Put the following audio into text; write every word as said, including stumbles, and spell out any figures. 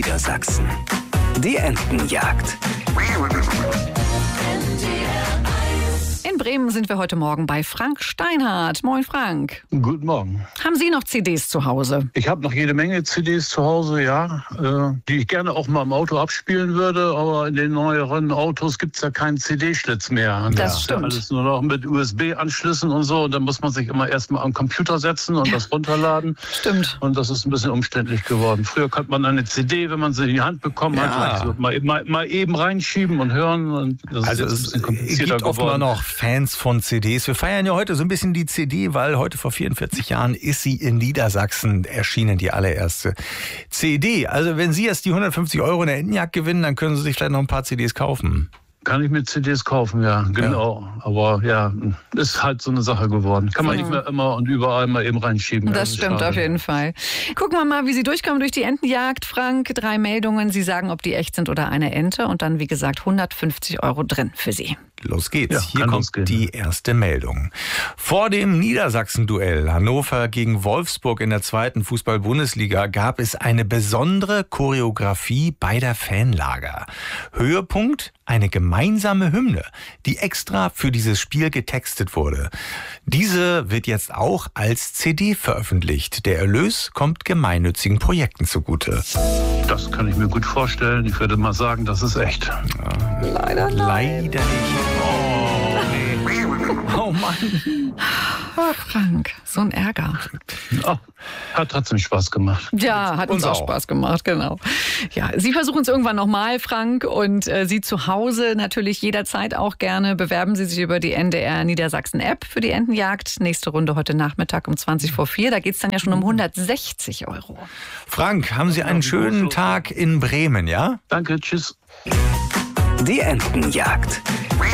Niedersachsen. Die Entenjagd. In Bremen sind wir heute Morgen bei Frank Steinhardt. Moin Frank. Guten Morgen. Haben Sie noch C Ds zu Hause? Ich habe noch jede Menge C Ds zu Hause, ja, äh, die ich gerne auch mal im Auto abspielen würde, aber in den neueren Autos gibt es ja keinen C D-Schlitz mehr. Das, das ist stimmt. ja alles nur noch mit U S B-Anschlüssen und so, und dann muss man sich immer erstmal am Computer setzen und das runterladen. Stimmt. Und das ist ein bisschen umständlich geworden. Früher konnte man eine C D, wenn man sie in die Hand bekommen Ja. hat, also mal, mal, mal eben reinschieben und hören. Und das Also ist jetzt ein bisschen es komplizierter gibt offenbar geworden. noch Fans von C Ds. Wir feiern ja heute so ein bisschen die C D, weil heute vor vierundvierzig Jahren ist sie in Niedersachsen erschienen, die allererste C D. Also wenn Sie jetzt die hundertfünfzig Euro in der Entenjagd gewinnen, dann können Sie sich vielleicht noch ein paar C Ds kaufen. Kann ich mir C Ds kaufen, ja, genau. Ja. Aber ja, ist halt so eine Sache geworden. Kann man Ja. nicht mehr immer und überall mal eben reinschieben. Das ist stimmt schade. auf jeden Fall. Gucken wir mal, wie Sie durchkommen durch die Entenjagd. Frank, drei Meldungen. Sie sagen, ob die echt sind oder eine Ente. Und dann, wie gesagt, hundertfünfzig Euro drin für Sie. Los geht's. Ja, Hier kann kommt losgehen. die erste Meldung. Vor dem Niedersachsen-Duell Hannover gegen Wolfsburg in der zweiten Fußball-Bundesliga gab es eine besondere Choreografie beider Fanlager. Höhepunkt: eine gemeinsame Hymne, die extra für dieses Spiel getextet wurde. Diese wird jetzt auch als C D veröffentlicht. Der Erlös kommt gemeinnützigen Projekten zugute. Das kann ich mir gut vorstellen. Ich würde mal sagen, das ist echt. Leider Leider nicht. Oh, nee. Oh Mann. Frank, so ein Ärger. Oh, hat trotzdem Spaß gemacht. Ja, hat uns, Uns auch auch. Spaß gemacht, genau. Ja, Sie versuchen es irgendwann nochmal, Frank, und äh, Sie zu Hause natürlich jederzeit auch gerne. Bewerben Sie sich über die N D R Niedersachsen-App für die Entenjagd. Nächste Runde heute Nachmittag um zwanzig vor vier. Da geht es dann ja schon um hundertsechzig Euro. Frank, haben Sie einen schönen Tag in Bremen, ja? Danke, tschüss. Die Entenjagd.